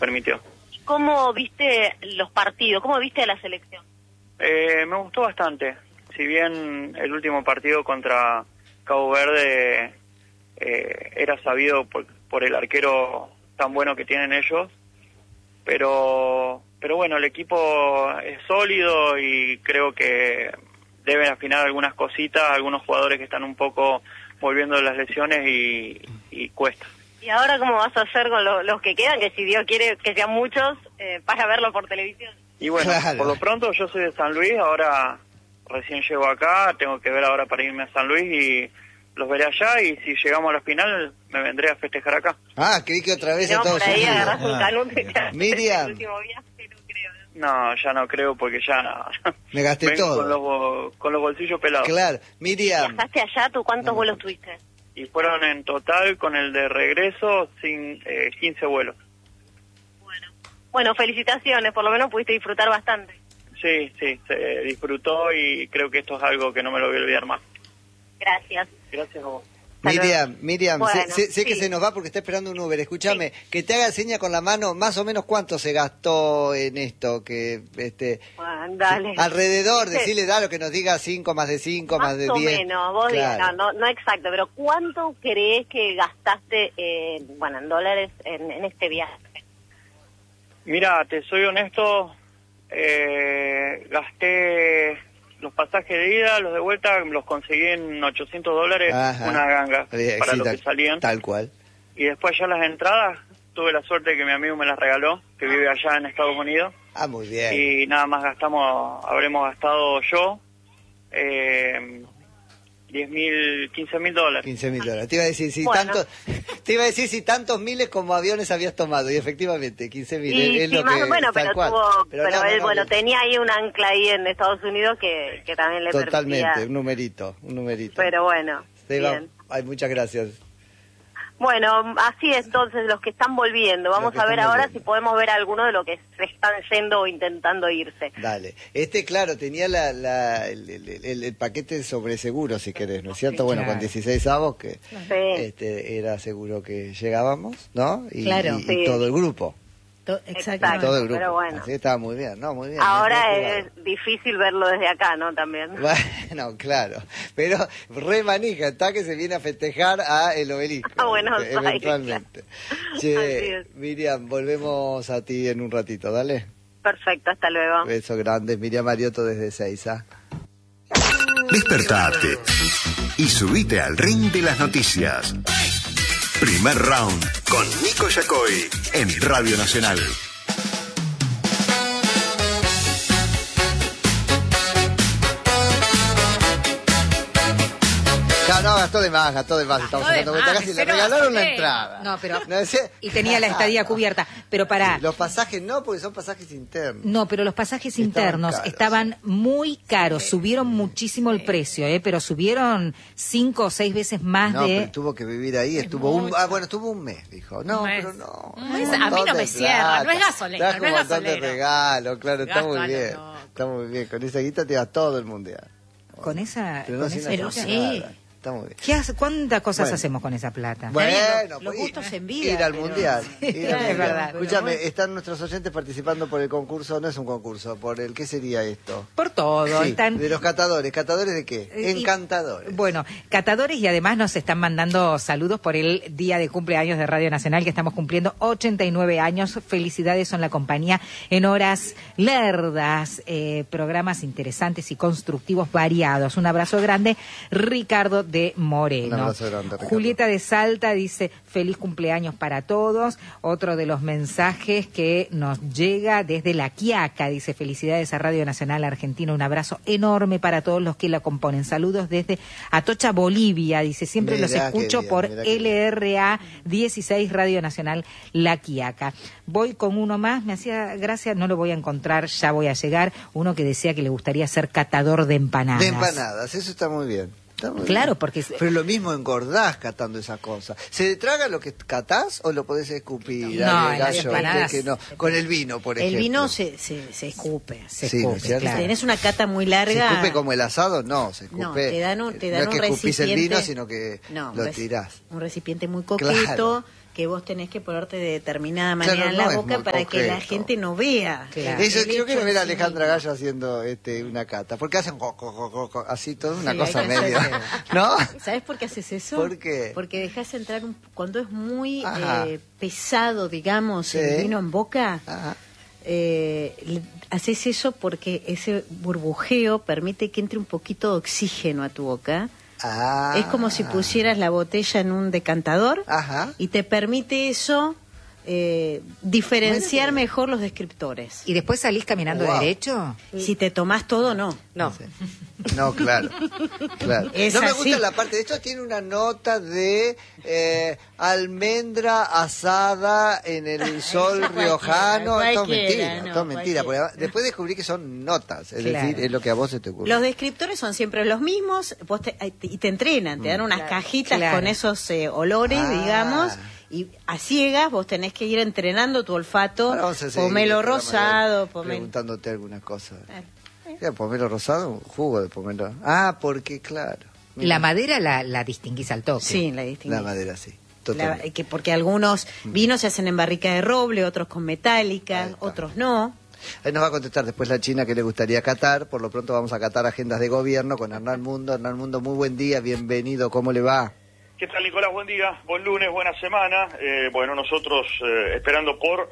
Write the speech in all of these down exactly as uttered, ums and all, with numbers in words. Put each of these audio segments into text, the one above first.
permitió. ¿Cómo viste los partidos? ¿Cómo viste a la selección? Eh, me gustó bastante. Si bien el último partido contra Cabo Verde eh, era sabido por, por el arquero tan bueno que tienen ellos, pero pero bueno, el equipo es sólido y creo que deben afinar algunas cositas, algunos jugadores que están un poco volviendo de las lesiones y, y cuesta. ¿Y ahora cómo vas a hacer con lo, los que quedan, que si Dios quiere que sean muchos, eh, para verlo por televisión? Y bueno, claro. Por lo pronto yo soy de San Luis, ahora recién llego acá, tengo que ver ahora para irme a San Luis y los veré allá, y si llegamos a la final me vendré a festejar acá. Ah, creí que otra vez no, a todos por ahí unidos. agarrás un Ah. canute. Miriam. El último viaje, no creo. No, ya no creo porque ya me gasté vengo todo. Con los, con los bolsillos pelados. Claro, Miriam. ¿Viajaste allá? ¿Tú cuántos no. vuelos tuviste? Y fueron en total, con el de regreso, sin eh, quince vuelos. Bueno. Bueno, felicitaciones, por lo menos pudiste disfrutar bastante. Sí, sí, se disfrutó y creo que esto es algo que no me lo voy a olvidar más. Gracias. Gracias a vos. Miriam, Miriam, bueno, sé, sé, sé sí. que se nos va porque está esperando un Uber. Escúchame, sí. que te haga seña con la mano, más o menos cuánto se gastó en esto, que este bueno, dale. alrededor, sí. decirle, da lo que nos diga cinco más de cinco, más, más de diez. Más o menos, vos claro. digas, no, no, no exacto, pero ¿cuánto crees que gastaste, eh, bueno, en dólares en, en este viaje? Mira, te soy honesto, eh, gasté los pasajes de ida, los de vuelta, los conseguí en ochocientos dólares, Ajá. una ganga Bien, para sí, los tal, que salían. Tal cual. Y después ya las entradas, tuve la suerte de que mi amigo me las regaló, que vive allá en Estados Unidos. Ah, muy bien. Y nada más gastamos, habremos gastado yo, eh, diez mil, quince mil dólares. quince mil dólares. Te iba a decir si bueno. tantos, te iba a decir si tantos miles como aviones habías tomado, y efectivamente quince mil es, es sí, lo más, que bueno, pero, cual. tuvo, pero, pero no, él no, no, bueno bien. tenía ahí un ancla ahí en Estados Unidos que, que también le Totalmente, permitía. un numerito, un numerito. Pero bueno, Esteban, bien. Ay, muchas gracias. Bueno, así es, entonces, los que están volviendo. Vamos a ver ahora volviendo. Si podemos ver a alguno de los que se están yendo o intentando irse. Dale. Este, claro, tenía la, la, el, el, el, el paquete sobre seguro, si querés, ¿no es cierto? Sí, bueno, claro. Con dieciséis avos, que sí. este, era seguro que llegábamos, ¿no? Y, claro. y, sí. y todo el grupo. To Exactamente. Todo el grupo. Pero bueno. Así estaba muy bien, ¿no? Muy bien. Ahora es difícil verlo desde acá, ¿no? También. Bueno, claro. Pero re manija, está que se viene a festejar a el Obelisco. A Buenos Aires. Eventualmente. Che, Miriam, volvemos a ti en un ratito, dale. Perfecto, hasta luego. Beso grande. Miriam Mariotto desde Seiza. Despertate y subite al ring de las noticias. Primer round con Nico Yacoy en Radio Nacional. No, no, gastó de más, gastó de más. Estamos hablando de casi le regalaron la entrada. No, pero... No, decía... Y tenía la estadía cubierta. Pero para... Los pasajes no, porque son pasajes internos. No, pero los pasajes estaban internos caros, estaban muy caros. Subieron muchísimo el precio, ¿eh? Pero subieron cinco o seis veces más no, de... No, pero tuvo que vivir ahí. Estuvo un... Ah, bueno, estuvo un mes, dijo. No, pero no. no es, a mí no me cierra, no es gasolero, Trajo no es un montón gasolero. de regalos, claro, está muy Gastalo, bien. no. Está muy bien. Con esa guita te va todo el mundial. Con esa... Pero no con sin esa hacer lucha, nada. sí. Está muy bien. ¿Qué hace, ¿Cuántas cosas bueno. hacemos con esa plata? Bueno, los, los gustos ir, en vida. Ir al pero... mundial. Ir al es mundial. verdad. Escúchame, bueno. están nuestros oyentes participando por el concurso, no es un concurso, por el, ¿qué sería esto? Por todo. Sí, están... de los catadores. ¿Catadores de qué? Y, Encantadores. Bueno, catadores, y además nos están mandando saludos por el día de cumpleaños de Radio Nacional, que estamos cumpliendo ochenta y nueve años. Felicidades, son la compañía en horas lerdas, eh, programas interesantes y constructivos variados. Un abrazo grande, Ricardo de Moreno. Un abrazo grande, Ricardo. Julieta de Salta dice, feliz cumpleaños para todos. Otro de los mensajes que nos llega desde La Quiaca, dice, felicidades a Radio Nacional Argentina, un abrazo enorme para todos los que la componen. Saludos desde Atocha, Bolivia, dice, siempre mirá, los escucho bien, por L R A dieciséis Radio Nacional La Quiaca. Voy con uno más, me hacía gracia, no lo voy a encontrar, ya voy a llegar, uno que decía que le gustaría ser catador de empanadas. De empanadas, eso está muy bien. Claro, porque... Pero lo mismo engordás catando esas cosas. ¿Se traga lo que catás o lo podés escupir? No, al gallo, empanadas... que, que no. Con el vino, por ejemplo. El vino se, se, se escupe. Se sí, escupe, ¿no claro. Tenés una cata muy larga... ¿Se escupe como el asado? No, se escupe... No, te dan un, te dan no es que un escupís recipiente... el vino, sino que no, lo un tirás. Un recipiente muy coqueto... Claro. que vos tenés que ponerte de determinada manera claro, en la no boca para concreto. que la gente no vea. Claro. Eso, yo quiero ver a Alejandra Gallo haciendo este, una cata, porque hacen co, co, co, co, así todo, una sí, cosa medio, ¿no? ¿Sabes por qué haces eso? ¿Por qué? Porque dejas entrar, un, cuando es muy eh, pesado, digamos, sí. el vino en boca, Ajá. Eh, haces eso porque ese burbujeo permite que entre un poquito de oxígeno a tu boca. Ah. Es como si pusieras la botella en un decantador. Ajá. Y te permite eso eh, diferenciar bueno, mejor los descriptores. ¿Y después salís caminando wow. derecho? Si te tomás todo, no. No, no claro. claro. Es no me así. gusta la parte, de hecho tiene una nota de eh, almendra asada en el sol riojano. Todo mentira, no, todo mentira. Porque después descubrí que son notas, es claro. decir, es lo que a vos se te ocurre. Los descriptores son siempre los mismos, vos te, y te entrenan, te dan unas claro. cajitas claro. con esos eh, olores, ah. digamos. Y a ciegas vos tenés que ir entrenando tu olfato, pomelo rosado, pomelo... Preguntándote algunas cosas. Claro. Pomelo rosado, un jugo de pomelo. Ah, porque claro. Mira. La madera la, la distinguís al toque. Sí, la distinguís. La madera, sí. La, que porque algunos vinos se hacen en barrica de roble, otros con metálica, otros no. Ahí nos va a contestar después la China que le gustaría catar. Por lo pronto vamos a catar agendas de gobierno con Hernán Mundo. Hernán Mundo, muy buen día, bienvenido, ¿cómo le va? ¿Qué tal, Nicolás? Buen día, buen lunes, buena semana. Eh, bueno, nosotros eh, esperando por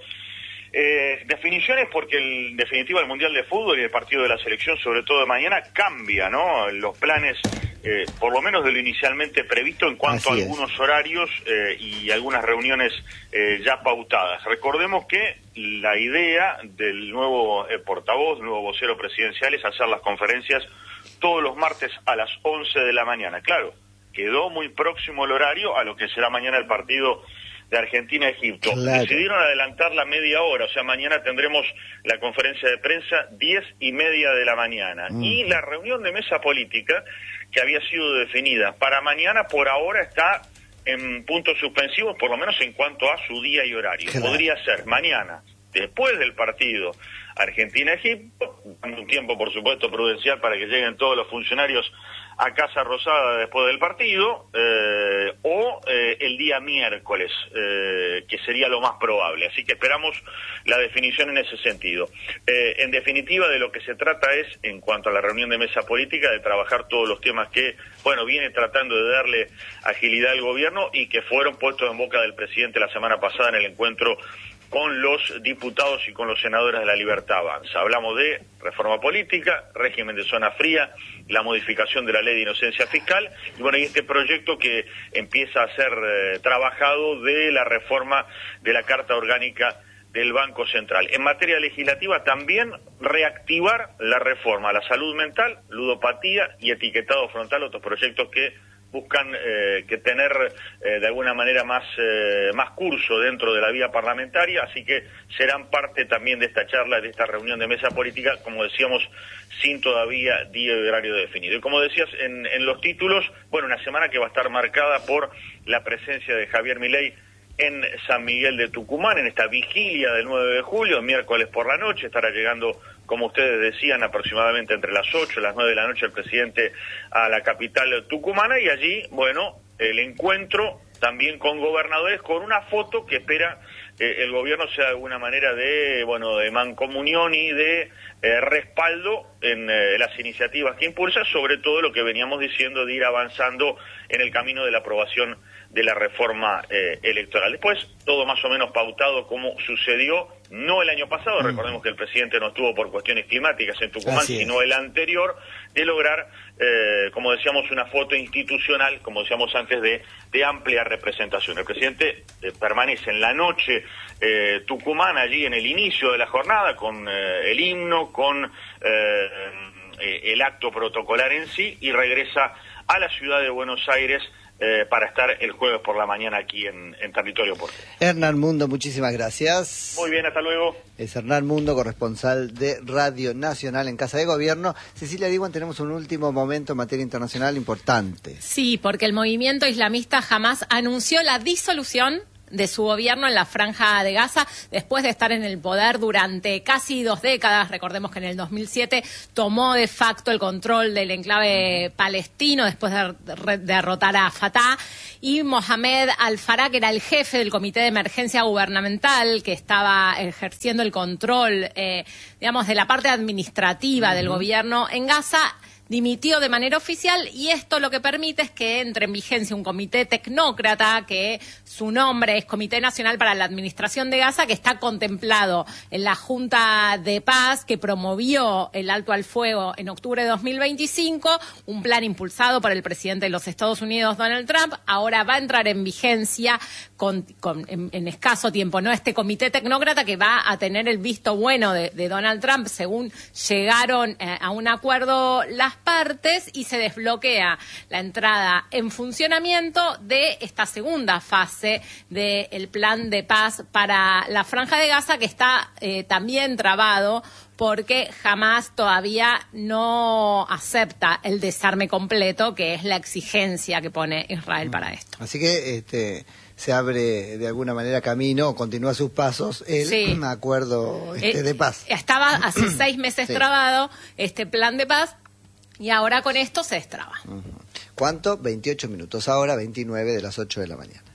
eh, definiciones, porque el, en definitiva el Mundial de Fútbol y el partido de la selección, sobre todo de mañana, cambia, ¿no? Los planes, eh, por lo menos de lo inicialmente previsto en cuanto Así a algunos es. horarios eh, y algunas reuniones eh, ya pautadas. Recordemos que la idea del nuevo eh, portavoz, nuevo vocero presidencial, es hacer las conferencias todos los martes a las once de la mañana. Claro, quedó muy próximo el horario a lo que será mañana el partido de Argentina-Egipto. Claro. Decidieron adelantar la media hora, o sea, mañana tendremos la conferencia de prensa diez y media de la mañana. Mm. Y la reunión de mesa política, que había sido definida para mañana, por ahora está en puntos suspensivos, por lo menos en cuanto a su día y horario. Claro. Podría ser mañana, después del partido Argentina-Egipto, dando un tiempo, por supuesto, prudencial para que lleguen todos los funcionarios a Casa Rosada después del partido, eh, o eh, el día miércoles, eh, que sería lo más probable. Así que esperamos la definición en ese sentido. Eh, en definitiva, de lo que se trata es, en cuanto a la reunión de mesa política, de trabajar todos los temas que, bueno, viene tratando de darle agilidad al gobierno y que fueron puestos en boca del presidente la semana pasada en el encuentro con los diputados y con los senadores de la Libertad Avanza. Hablamos de reforma política, régimen de zona fría, la modificación de la ley de inocencia fiscal, y bueno, y este proyecto que empieza a ser eh, trabajado de la reforma de la Carta Orgánica del Banco Central. En materia legislativa también reactivar la reforma a la salud mental, ludopatía y etiquetado frontal, otros proyectos que buscan eh, que tener eh, de alguna manera más eh, más curso dentro de la vía parlamentaria, así que serán parte también de esta charla, de esta reunión de mesa política, como decíamos, sin todavía día y horario definido. Y como decías en, en los títulos, bueno, una semana que va a estar marcada por la presencia de Javier Milei en San Miguel de Tucumán, en esta vigilia del nueve de julio, miércoles por la noche, estará llegando, como ustedes decían, aproximadamente entre las ocho y las nueve de la noche el presidente a la capital tucumana, y allí, bueno, el encuentro también con gobernadores, con una foto que espera eh, el gobierno sea de alguna manera de, bueno, de mancomunión y de eh, respaldo en eh, las iniciativas que impulsa, sobre todo lo que veníamos diciendo de ir avanzando en el camino de la aprobación de la reforma eh, electoral. Después, todo más o menos pautado como sucedió, no el año pasado, mm. recordemos que el presidente no estuvo por cuestiones climáticas en Tucumán, sino el anterior, de lograr, eh, como decíamos, una foto institucional, como decíamos antes, de, de amplia representación. El presidente eh, permanece en la noche eh, tucumana, allí en el inicio de la jornada, con eh, el himno, con eh, eh, el acto protocolar en sí, y regresa a la ciudad de Buenos Aires Eh, para estar el jueves por la mañana aquí en, en territorio porteño. Hernán Mundo, muchísimas gracias. Muy bien, hasta luego. Es Hernán Mundo, corresponsal de Radio Nacional en Casa de Gobierno. Cecilia Diwan, tenemos un último momento en materia internacional importante. Sí, porque el movimiento islamista Hamás anunció la disolución de su gobierno en la Franja de Gaza, después de estar en el poder durante casi dos décadas. Recordemos que en el dos mil siete tomó de facto el control del enclave palestino después de, de derrotar a Fatah, y Mohamed Al-Farah, que era el jefe del Comité de Emergencia Gubernamental, que estaba ejerciendo el control, eh, digamos, de la parte administrativa uh-huh. del gobierno en Gaza, dimitió de manera oficial, y esto lo que permite es que entre en vigencia un comité tecnócrata, que su nombre es Comité Nacional para la Administración de Gaza, que está contemplado en la Junta de Paz que promovió el alto al fuego en octubre de dos mil veinticinco, un plan impulsado por el presidente de los Estados Unidos, Donald Trump. Ahora va a entrar en vigencia con, con, en, en escaso tiempo, ¿no? Este comité tecnócrata que va a tener el visto bueno de, de Donald Trump, según llegaron eh, a un acuerdo las partes, y se desbloquea la entrada en funcionamiento de esta segunda fase del plan de paz para la Franja de Gaza, que está eh, también trabado porque Hamás todavía no acepta el desarme completo, que es la exigencia que pone Israel para esto. Así que este se abre de alguna manera camino, continúa sus pasos el sí. acuerdo este, eh, de paz. Estaba hace seis meses sí. trabado este plan de paz, y ahora con esto se destraba. ¿Cuánto? veintiocho minutos, ahora veintinueve de las ocho de la mañana.